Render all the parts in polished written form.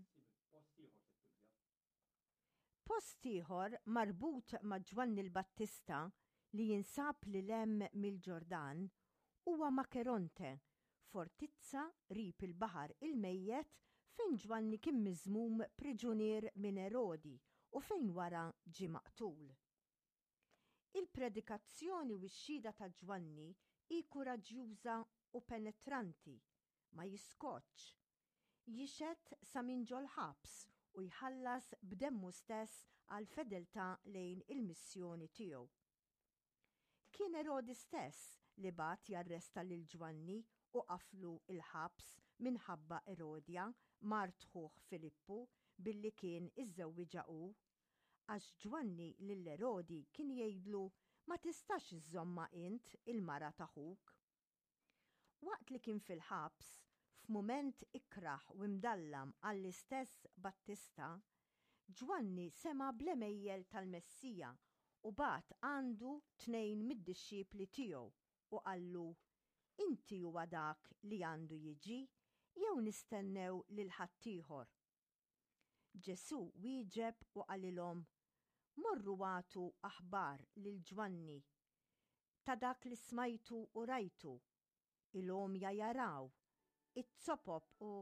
Post ieħor marbut ma' Ġwanni l-Battista li jinsab li lem mill-Ġordan huwa Makeronte, fortizza rip il-Baħar il-Mejjet fejn Ġwanni kien miżmum priġunier minn Erodi u fejn wara ġie maqtul. Il-predikazzjoni u x-xhieda ta' Ġwanni hi kuraġġjuża u penetranti, ma jiskoċċ. Jixed sa minn ġol ħabs u jħallas b'demmu stess għal fedeltà lejn il-missjoni tiegħu. Kien Erodi stess li bat jarresta lil Ġwanni u qaflu il-ħabs minħabba Erodja, mart ħuh Filippu, billi kien iżżewwiġa hu, għax Ġwanni lil Erodi kien jgħidlu ma tistax iżomma int il-mara ta' ħuk. Waqt li kien fil-ħabs, f'mument ikraħ u mdallam għall-istess Battista, Ġwanni sema bl-emejjel tal-Messija u bat għandu 2 mid-dixxiepli tiegħu u qallu: Inti huwa dak li għandu jiġi jew nistennew lil ħaddieħor? Ġesu wieġeb u qalilhom: Morru għatu aħbar lil Ġwanni ta' dak li smajtu u rajtu, il-omja jaraw, it-sopop u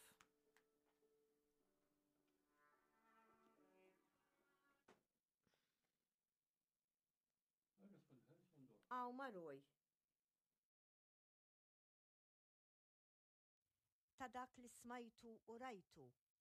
Għaw maroj. Ta' dak li smajtu u rajtu,